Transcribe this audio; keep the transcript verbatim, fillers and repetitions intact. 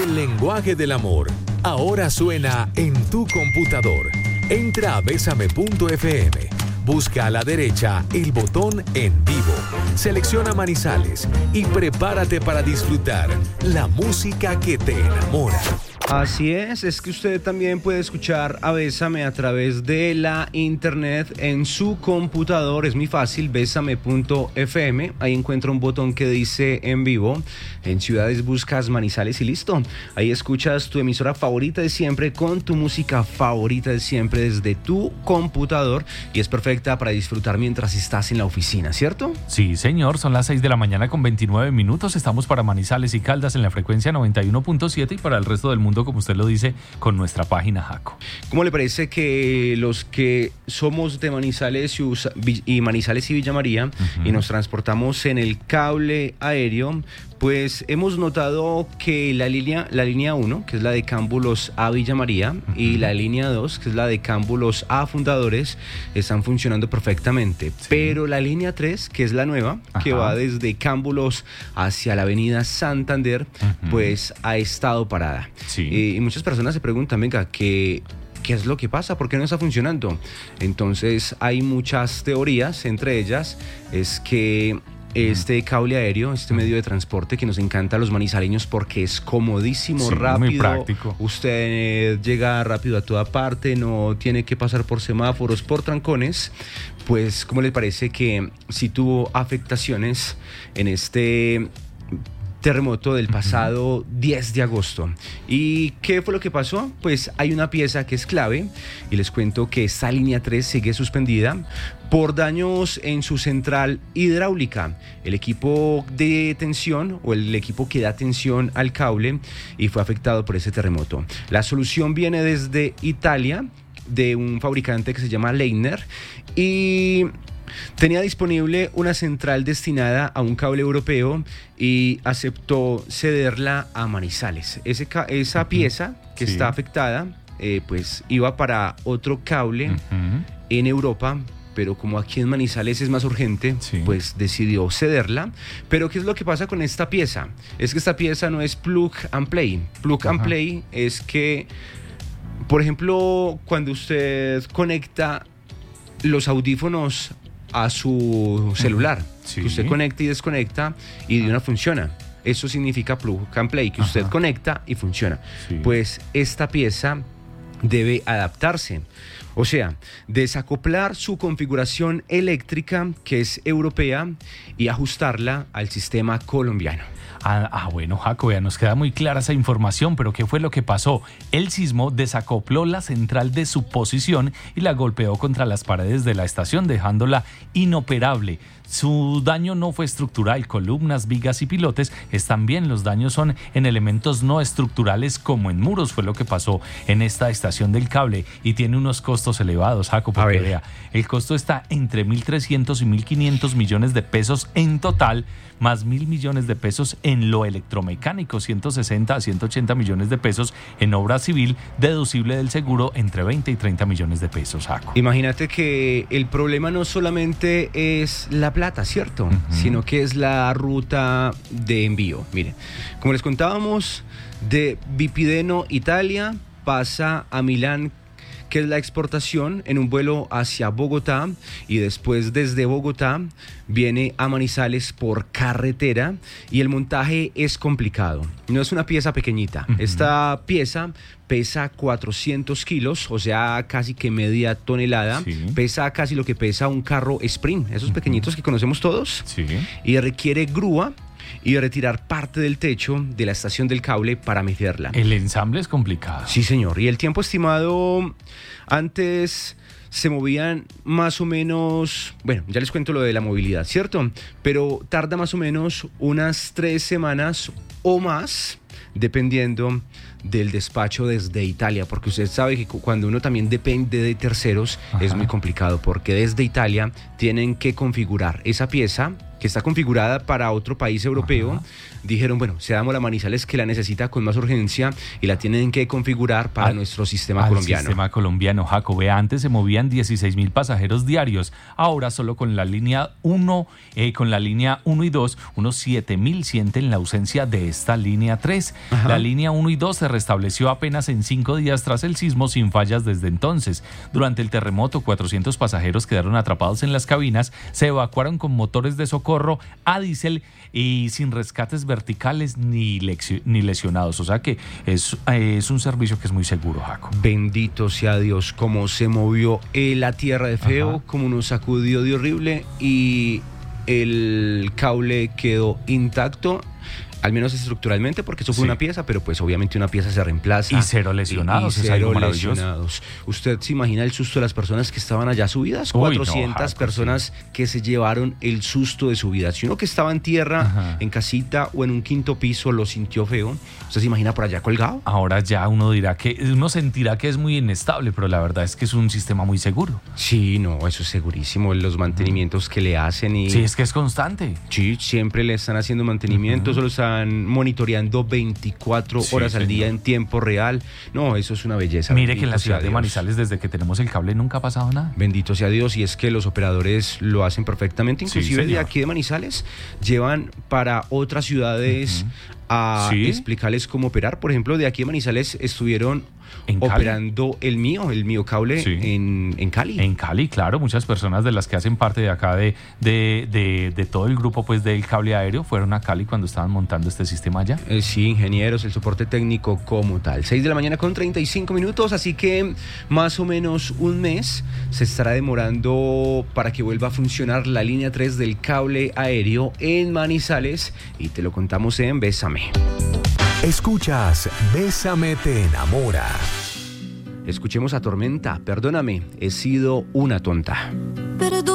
El lenguaje del amor ahora suena en tu computador. Entra a besame punto efe eme. Busca a la derecha el botón En Vivo. Selecciona Manizales y prepárate para disfrutar la música que te enamora. Así es, es que usted también puede escuchar a Bésame a través de la internet en su computador. Es muy fácil, besame punto efe eme. Ahí encuentra un botón que dice En Vivo. En ciudades buscas Manizales y listo. Ahí escuchas tu emisora favorita de siempre con tu música favorita de siempre desde tu computador y es perfecta para disfrutar mientras estás en la oficina, ¿cierto? Sí, señor, son las seis de la mañana con veintinueve minutos. Estamos para Manizales y Caldas en la frecuencia noventa y uno punto siete y para el resto del mundo, como usted lo dice, con nuestra página Jaco. ¿Cómo le parece que los que somos de Manizales y, Usa, y Manizales y Villa María uh-huh. y nos transportamos en el cable aéreo, pues hemos notado que la línea la línea uno, que es la de Cámbulos a Villa María, uh-huh. y la línea dos, que es la de Cámbulos a Fundadores, están funcionando perfectamente. Sí. Pero la línea tres, que es la nueva, Ajá. que va desde Cámbulos hacia la avenida Santander, uh-huh. pues ha estado parada. Sí. Eh, y muchas personas se preguntan, venga, ¿qué, ¿qué es lo que pasa? ¿Por qué no está funcionando? Entonces hay muchas teorías, entre ellas es que este cable aéreo, este medio de transporte que nos encanta a los manizaleños porque es comodísimo, sí, rápido, muy práctico. Usted llega rápido a toda parte, no tiene que pasar por semáforos, por trancones. Pues, ¿cómo le parece que si tuvo afectaciones en este terremoto del pasado diez de agosto? ¿Y qué fue lo que pasó? Pues hay una pieza que es clave y les cuento que esta línea tres sigue suspendida por daños en su central hidráulica. El equipo de tensión o el equipo que da tensión al cable y fue afectado por ese terremoto. La solución viene desde Italia, de un fabricante que se llama Leitner, y tenía disponible una central destinada a un cable europeo y aceptó cederla a Manizales. Ese, esa uh-huh. pieza que sí. está afectada, eh, pues iba para otro cable uh-huh. en Europa, pero como aquí en Manizales es más urgente, sí. pues decidió cederla. Pero ¿qué es lo que pasa con esta pieza? Es que esta pieza no es plug and play. Plug uh-huh. and play es que, por ejemplo, cuando usted conecta los audífonos a su celular, sí. que usted conecta y desconecta y de una funciona. Eso significa plug and play, que usted Ajá. conecta y funciona. Sí. Pues esta pieza debe adaptarse. O sea, desacoplar su configuración eléctrica, que es europea, y ajustarla al sistema colombiano. Ah, ah, bueno, Jaco, ya nos queda muy clara esa información, pero ¿qué fue lo que pasó? El sismo desacopló la central de su posición y la golpeó contra las paredes de la estación, dejándola inoperable. Su daño no fue estructural, columnas, vigas y pilotes están bien. Los daños son en elementos no estructurales como en muros, fue lo que pasó en esta estación del cable y tiene unos costos elevados, Jaco, porque vea, el costo está entre mil trescientos y mil quinientos millones de pesos en total, más mil millones de pesos en lo electromecánico, ciento sesenta a ciento ochenta millones de pesos en obra civil, deducible del seguro entre veinte y treinta millones de pesos, Jaco. Imagínate que el problema no solamente es la plata, ¿cierto? Uh-huh. Sino que es la ruta de envío. Mire, como les contábamos, de Bipideno, Italia, pasa a Milán, que es la exportación, en un vuelo hacia Bogotá, y después desde Bogotá viene a Manizales por carretera, y el montaje es complicado. No es una pieza pequeñita. Uh-huh. Esta pieza pesa cuatrocientos kilos, o sea, casi que media tonelada. Sí. Pesa casi lo que pesa un carro Sprint, esos uh-huh. pequeñitos que conocemos todos. Sí. Y requiere grúa y retirar parte del techo de la estación del cable para meterla. El ensamble es complicado. Sí, señor. Y el tiempo estimado, antes se movían más o menos, bueno, ya les cuento lo de la movilidad, ¿cierto? Pero tarda más o menos unas tres semanas o más, dependiendo del despacho desde Italia, porque usted sabe que cuando uno también depende de terceros, Ajá. es muy complicado, porque desde Italia tienen que configurar esa pieza que está configurada para otro país europeo. Ajá. Dijeron, bueno, seamos la Manizales que la necesita con más urgencia y la tienen que configurar para al, nuestro sistema al colombiano. sistema colombiano, Jaco. Vea, antes se movían dieciséis mil pasajeros diarios, ahora solo con la línea uno, eh, con la línea uno y dos, unos siete mil sienten la ausencia de esta línea tres. Manizales. Ajá. La línea uno y dos se restableció apenas en cinco días tras el sismo sin fallas desde entonces. Durante el terremoto, cuatrocientos pasajeros quedaron atrapados en las cabinas, se evacuaron con motores de socorro a diésel y sin rescates verticales ni, lexi- ni lesionados. O sea que es, eh, es un servicio que es muy seguro, Jaco. Bendito sea Dios, cómo se movió eh, la tierra de feo, Ajá. cómo nos sacudió de horrible y el cable quedó intacto. Al menos estructuralmente, porque eso fue sí. una pieza, pero pues obviamente una pieza se reemplaza. Y cero lesionados, y, y es cero algo maravilloso. lesionados. ¿Usted se imagina el susto de las personas que estaban allá subidas? Uy, cuatrocientas no, Jaco, personas sí. que se llevaron el susto de su vida. Si uno que estaba en tierra, Ajá. en casita o en un quinto piso lo sintió feo, ¿usted se imagina por allá colgado? Ahora ya uno dirá que, uno sentirá que es muy inestable, pero la verdad es que es un sistema muy seguro. Sí, no, eso es segurísimo. Los mantenimientos uh-huh. que le hacen y... Sí, es que es constante. Sí, siempre le están haciendo mantenimiento, uh-huh. solo están monitoreando veinticuatro sí, horas al señor. día en tiempo real. No, eso es una belleza. Mire Bendito que en la ciudad de Manizales, desde que tenemos el cable, nunca ha pasado nada. Bendito sea Dios, y es que los operadores lo hacen perfectamente. Inclusive sí, de aquí de Manizales llevan para otras ciudades uh-huh. a ¿Sí? explicarles cómo operar. Por ejemplo, de aquí de Manizales estuvieron ¿En operando Cali? el mío, el mío cable sí. en, en Cali. En Cali, claro, muchas personas de las que hacen parte de acá de, de, de, de todo el grupo pues del cable aéreo fueron a Cali cuando estaban montando este sistema allá. Eh, sí, ingenieros, el soporte técnico como tal. seis de la mañana con treinta y cinco minutos, así que más o menos un mes se estará demorando para que vuelva a funcionar la línea tres del cable aéreo en Manizales y te lo contamos en Bésame. Escuchas Bésame te enamora. Escuchemos a Tormenta. Perdóname, he sido una tonta. Perdón.